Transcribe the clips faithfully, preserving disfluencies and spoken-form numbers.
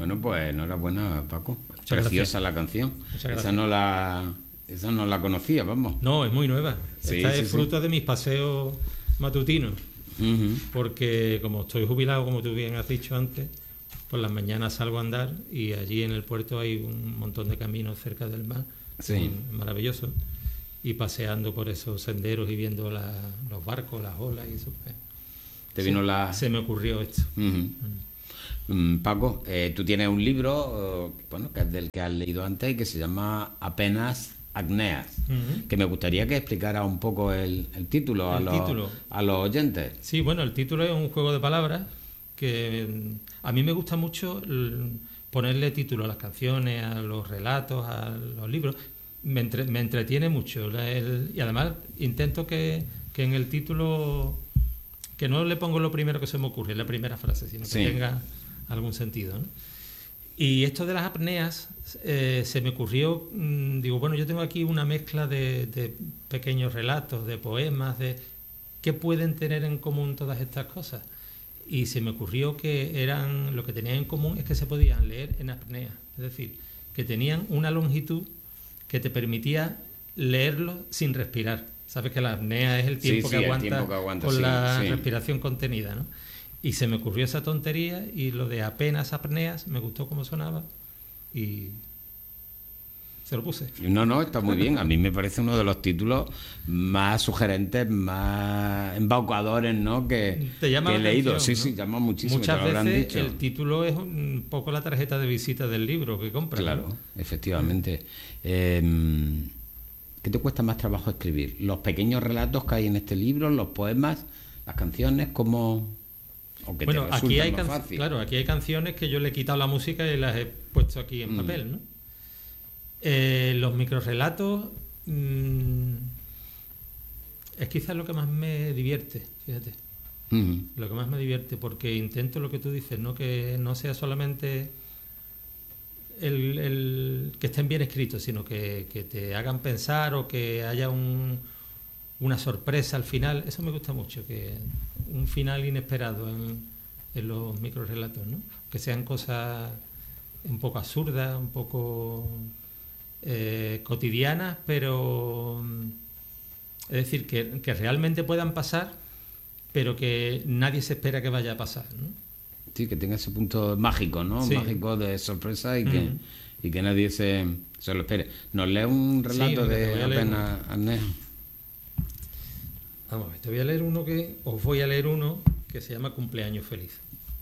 Bueno, pues enhorabuena, Paco. Muchas Preciosa gracias. la canción. Muchas Esa gracias. no la, esa no la conocía, vamos. No, es muy nueva. Sí, Esta sí, es sí. fruto de mis paseos matutinos, Ujú. porque como estoy jubilado, como tú bien has dicho antes, por las mañanas salgo a andar y allí en el puerto hay un montón de caminos cerca del mar, Sí. maravilloso, y paseando por esos senderos y viendo la- los barcos, las olas y eso, pues, Te se- vino la... se me ocurrió esto. Ujú. Mm, Paco, eh, tú tienes un libro, eh, bueno, que es del que has leído antes y que se llama Apenas Agneas, Ujú. que me gustaría que explicara un poco el, el título, a, El los, título. a los oyentes. Sí, bueno, el título es un juego de palabras que mm, a mí me gusta mucho l- ponerle título a las canciones, a los relatos, a los libros. Me, entre- me entretiene mucho. La- el- y además intento que, que en el título, que no le pongo lo primero que se me ocurre, la primera frase, sino que Sí. tenga algún sentido, ¿no? Y esto de las apneas eh, se me ocurrió, mm, digo, bueno, yo tengo aquí una mezcla de, de pequeños relatos, de poemas, de qué pueden tener en común todas estas cosas. Y se me ocurrió que eran, lo que tenían en común es que se podían leer en apnea, es decir, que tenían una longitud que te permitía leerlos sin respirar. Sabes que la apnea es el Sí, tiempo sí, que el aguanta tiempo que aguanta, con sí, la sí. respiración contenida, ¿no? Y se me ocurrió esa tontería y lo de apenas apneas, me gustó cómo sonaba y se lo puse. No, no, está muy bien. A mí me parece uno de los títulos más sugerentes, más embaucadores, ¿no? Que, Te llama que he la leído. atención, Sí, ¿no? sí, llama muchísimo. Muchas te lo habrán veces dicho. el título es un poco la tarjeta de visita del libro que compras. Claro, ¿no? efectivamente. Eh, ¿Qué te cuesta más trabajo escribir? ¿Los pequeños relatos que hay en este libro, los poemas, las canciones, cómo...? ¿O que Bueno, te aquí hay, resultan can- más fácil? claro, aquí hay canciones que yo le he quitado la música y las he puesto aquí en Mm. papel, ¿no? Eh, los microrelatos mm, es quizás lo que más me divierte, fíjate. Ujú. Lo que más me divierte, porque intento lo que tú dices, ¿no? Que no sea solamente el, el- que estén bien escritos, sino que, que te hagan pensar o que haya un, una sorpresa al final. Eso me gusta mucho, que un final inesperado en, en los microrelatos, ¿no? Que sean cosas un poco absurdas, un poco eh, cotidianas, pero mm, es decir, que, que realmente puedan pasar, pero que nadie se espera que vaya a pasar, ¿no? Sí, que tenga ese punto mágico, ¿no? Sí. Mágico de sorpresa y que, Ujú. y que nadie se, se lo espere. ¿Nos lee un relato Sí, venga, te de voy a leer apenas Agnés? Vamos a ver, te voy a leer uno que, os voy a leer uno que se llama Cumpleaños Feliz.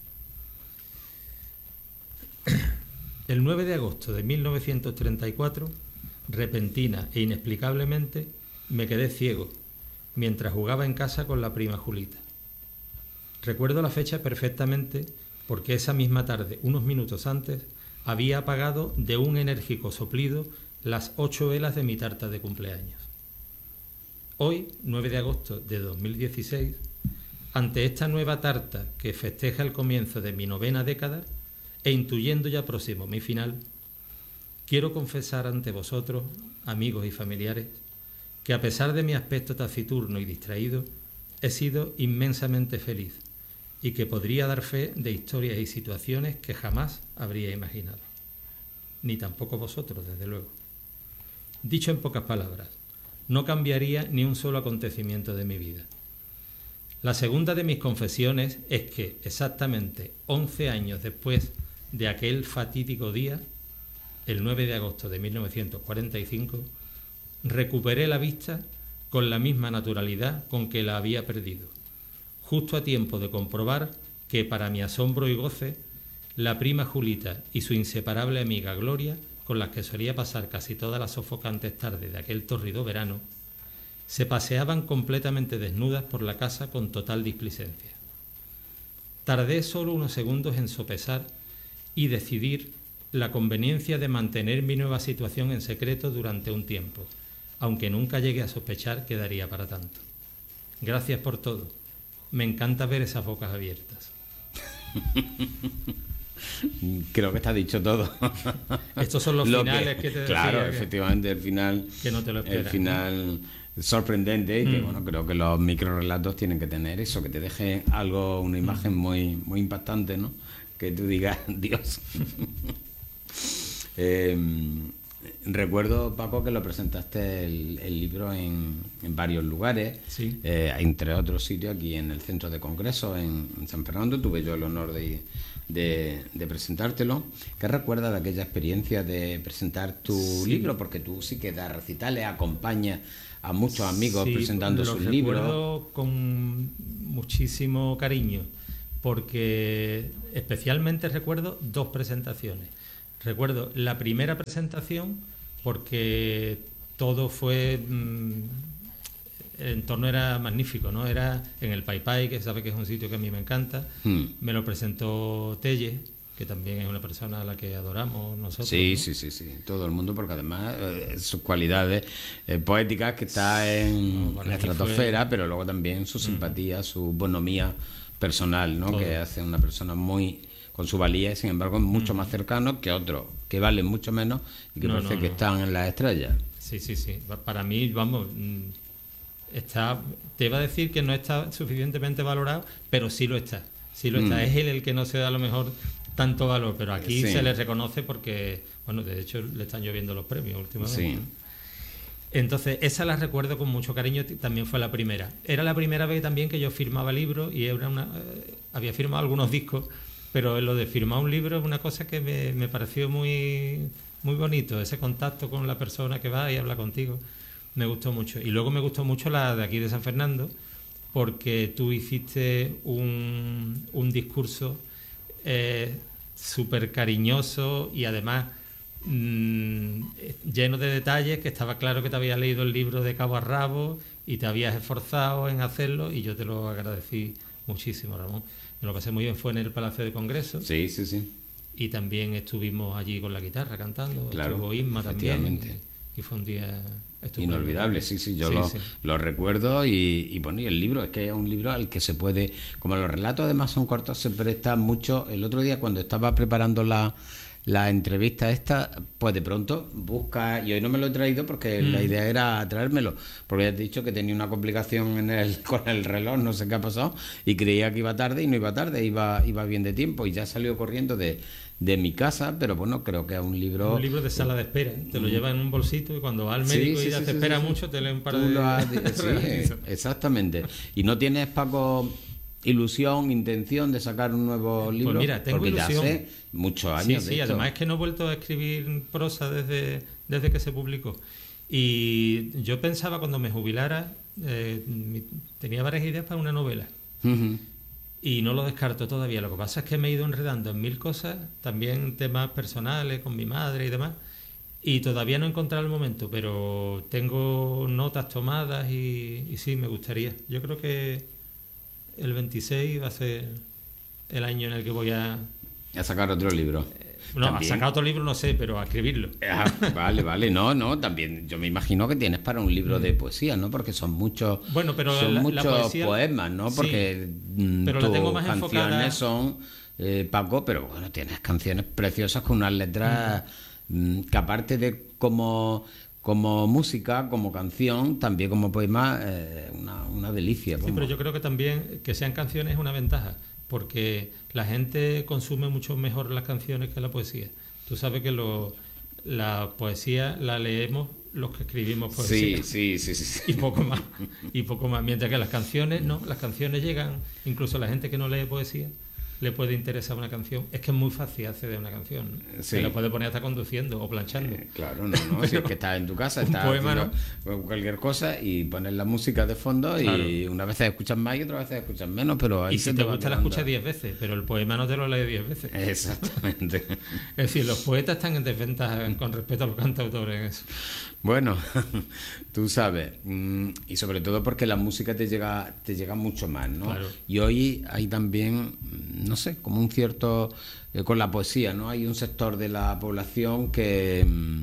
El nueve de agosto de mil novecientos treinta y cuatro, repentina e inexplicablemente, me quedé ciego mientras jugaba en casa con la prima Julita. Recuerdo la fecha perfectamente porque esa misma tarde, unos minutos antes, había apagado de un enérgico soplido las ocho velas de mi tarta de cumpleaños. Hoy, nueve de agosto de dos mil dieciséis, ante esta nueva tarta que festeja el comienzo de mi novena década e intuyendo ya próximo mi final, quiero confesar ante vosotros, amigos y familiares, que a pesar de mi aspecto taciturno y distraído, he sido inmensamente feliz y que podría dar fe de historias y situaciones que jamás habría imaginado. Ni tampoco vosotros, desde luego. Dicho en pocas palabras, no cambiaría ni un solo acontecimiento de mi vida. La segunda de mis confesiones es que, exactamente once años después de aquel fatídico día, el nueve de agosto de mil novecientos cuarenta y cinco, recuperé la vista con la misma naturalidad con que la había perdido, justo a tiempo de comprobar que, para mi asombro y goce, la prima Julita y su inseparable amiga Gloria, con las que solía pasar casi todas las sofocantes tardes de aquel tórrido verano, se paseaban completamente desnudas por la casa con total displicencia. Tardé solo unos segundos en sopesar y decidir la conveniencia de mantener mi nueva situación en secreto durante un tiempo, aunque nunca llegué a sospechar que daría para tanto. Gracias por todo. Me encanta ver esas bocas abiertas. Creo que está dicho todo. Estos son los Lo finales que, te Claro, decía que- efectivamente, el final... que no te lo El esperas. final sorprendente y que, Mm. bueno, creo que los microrelatos tienen que tener eso, que te deje algo, una imagen muy, muy impactante, ¿no? que tú digas, Dios. eh, recuerdo, Paco, que lo presentaste el, el libro en, en varios lugares, sí. eh, entre otros sitios aquí en el Centro de Congresos en, en San Fernando. Tuve yo el honor de, de, de presentártelo. ¿Qué recuerdas de aquella experiencia de presentar tu sí. libro? Porque tú sí que das recitales, acompañas a muchos amigos sí, presentando sus libros. Lo recuerdo con muchísimo cariño, porque especialmente recuerdo dos presentaciones. Recuerdo la primera presentación porque todo fue... Mmm, el entorno era magnífico, ¿no? Era en el Pai Pai, que sabe que es un sitio que a mí me encanta. Mm. Me lo presentó Telle, que también es una persona a la que adoramos nosotros. Sí, ¿no? sí, sí, sí, todo el mundo, porque además eh, sus cualidades eh, poéticas que está en no, bueno, la estratosfera, fue... pero luego también su simpatía, mm. su bonomía personal, ¿no? Todo. Que hace una persona muy... con su valía, y sin embargo es mucho mm. más cercano que otros, que valen mucho menos y que no, parece no, que no. están en las estrellas. Sí, sí, sí. Para mí, vamos, está, te iba a decir que no está suficientemente valorado, pero sí lo está. Sí lo mm. está. Es él el que no se da a lo mejor tanto valor, pero aquí sí. se le reconoce porque, bueno, de hecho le están lloviendo los premios últimamente. Sí. Entonces, esa la recuerdo con mucho cariño, también fue la primera. Era la primera vez también que yo firmaba libros y era una, eh, había firmado algunos discos, pero lo de firmar un libro es una cosa que me, me pareció muy, muy bonito, ese contacto con la persona que va y habla contigo, me gustó mucho. Y luego me gustó mucho la de aquí de San Fernando, porque tú hiciste un, un discurso eh, súper cariñoso y además mmm, lleno de detalles, que estaba claro que te habías leído el libro de cabo a rabo y te habías esforzado en hacerlo, y yo te lo agradecí muchísimo, Ramón. Me lo pasé muy bien, fue en el Palacio de Congreso. Sí, sí, sí. Y también estuvimos allí con la guitarra cantando. Claro, estuvo Isma también. Y, y fue un día estupendo. Inolvidable, sí, sí. Yo sí, lo, sí. lo recuerdo y, y bueno, y el libro, es que es un libro al que se puede... Como los relatos además son cortos, se presta mucho. El otro día cuando estaba preparando la... la entrevista esta, pues de pronto busca, y hoy no me lo he traído porque mm. la idea era traérmelo, porque ya te he dicho que tenía una complicación en el, con el reloj, no sé qué ha pasado, y creía que iba tarde y no iba tarde, iba, iba bien de tiempo, y ya salió corriendo de, de mi casa, pero bueno, creo que es un libro... Un libro de sala de espera, ¿eh? Te lo llevas en un bolsito y cuando va al médico sí, sí, y ya sí, te sí, espera sí, mucho, te lee un par de... Has, sí, exactamente. ¿Y no tienes, Paco, ilusión, intención de sacar un nuevo libro? Pues mira, tengo porque ilusión. Ya sé, muchos años. Sí, sí, además es que no he vuelto a escribir prosa desde, desde que se publicó. Y yo pensaba cuando me jubilara, eh, tenía varias ideas para una novela. Uh-huh. Y no lo descarto todavía. Lo que pasa es que me he ido enredando en mil cosas, también temas personales con mi madre y demás. Y todavía no he encontrado el momento, pero tengo notas tomadas y, y sí, me gustaría. Yo creo que el veintiséis va a ser el año en el que voy a... A sacar otro libro. Eh, no, ¿también? A sacar otro libro no sé, pero a escribirlo. Ah, vale, vale, no, no, también yo me imagino que tienes para un libro de poesía, ¿no? Porque son muchos, bueno, pero son la, muchos la poesía, poemas, ¿no? Porque sí, pero tus la tengo más canciones enfocada... son, eh, Paco, pero bueno, tienes canciones preciosas con unas letras uh-huh. que aparte de como... como música, como canción, también como poema, eh, una, una delicia. Sí, pero yo creo que también que sean canciones es una ventaja, porque la gente consume mucho mejor las canciones que la poesía. Tú sabes que lo, la poesía la leemos los que escribimos poesía. Sí, sí, sí, sí. Y poco más. Y poco más. Mientras que las canciones, no, las canciones llegan, incluso a la gente que no lee poesía, le puede interesar una canción. Es que es muy fácil acceder a una canción, ¿no? Sí. Se la puede poner hasta conduciendo o planchando. Eh, claro, no, no. Si es que estás en tu casa, estás poema, haciendo ¿no? cualquier cosa y pones la música de fondo claro. y una vez escuchas más y otra vez escuchas menos, pero ahí y si te, te gusta la escuchas diez veces, pero el poema no te lo lees diez veces. Exactamente. Es decir, los poetas están en desventaja con respecto a los cantautores en eso. Bueno, tú sabes, y sobre todo porque la música te llega te llega mucho más, ¿no? Claro. Y hoy hay también, no sé, como un cierto, eh, con la poesía, ¿no? Hay un sector de la población que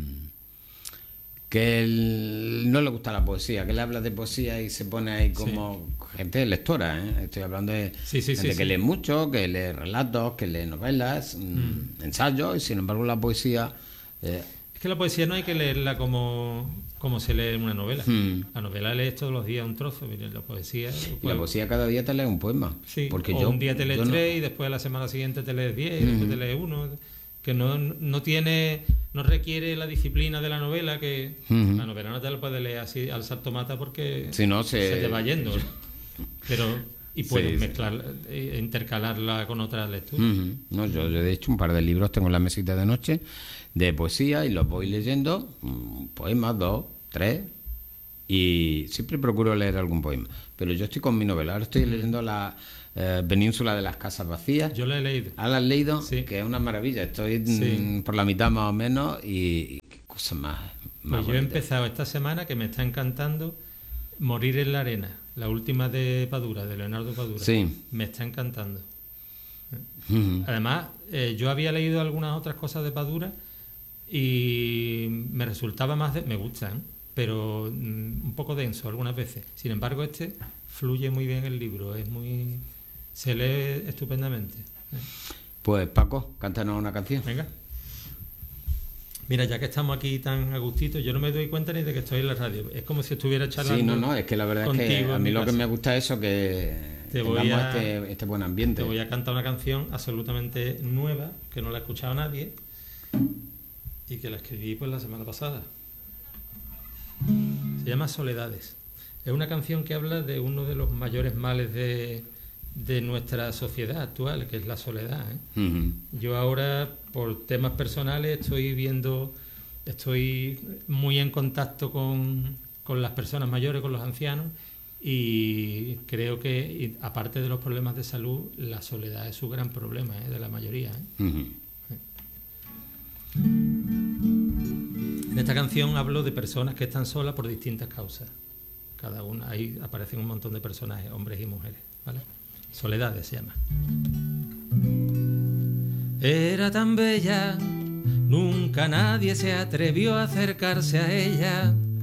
que el, no le gusta la poesía, que le habla de poesía y se pone ahí como sí. gente lectora, ¿eh? Estoy hablando de sí, sí, gente sí, que sí. lee mucho, que lee relatos, que lee novelas, mm. ensayos, y sin embargo la poesía... Eh, que la poesía no hay que leerla como, como se lee en una novela. Hmm. La novela lees todos los días un trozo, mire, la poesía... Pues, la poesía cada día te lees un poema. Sí, porque o yo, un día te lees no... tres y después a la semana siguiente te lees diez y hmm. después te lees uno... que no, no tiene, no requiere la disciplina de la novela, que uh-huh. la novela no te la puedes leer así al salto mata porque si no, se... se te va yendo. Pero, y puedes sí, mezclar, sí. intercalarla con otras lecturas. Uh-huh. No, yo, yo de hecho un par de libros tengo en la mesita de noche de poesía y los voy leyendo, poemas, dos, tres, y siempre procuro leer algún poema. Pero yo estoy con mi novela, ahora estoy uh-huh. leyendo la... Eh, Península de las Casas Vacías. Yo la he leído. ¿Ah, la has leído? Sí. Que es una maravilla. Estoy sí. mm, por la mitad más o menos y, y qué cosa más, más pues yo he empezado esta semana, que me está encantando, Morir en la arena, la última de Padura, de Leonardo Padura. Sí. Me está encantando. Uh-huh. Además, eh, yo había leído algunas otras cosas de Padura y me resultaba más... De, me gustan, pero mm, un poco denso algunas veces. Sin embargo, este fluye muy bien el libro, es muy... se lee estupendamente. Pues Paco, cántanos una canción. Venga. Mira, ya que estamos aquí tan a gustito, yo no me doy cuenta ni de que estoy en la radio. Es como si estuviera charlando. Sí, no, no, es que la verdad es que a mí lo que me gusta es eso, que te tengamos voy a, este, este buen ambiente. Te voy a cantar una canción absolutamente nueva, que no la ha escuchado nadie, y que la escribí pues la semana pasada. Se llama Soledades. Es una canción que habla de uno de los mayores males de, de nuestra sociedad actual, que es la soledad, ¿eh? Uh-huh. Yo ahora, por temas personales, estoy viendo, estoy muy en contacto con, con las personas mayores, con los ancianos, y creo que, y aparte de los problemas de salud, la soledad es su gran problema, ¿eh? De la mayoría, ¿eh? Uh-huh. En esta canción hablo de personas que están solas por distintas causas. Cada una, ahí aparecen un montón de personajes, hombres y mujeres, ¿vale? Soledades se llama. Era tan bella, nunca nadie se atrevió a acercarse a ella.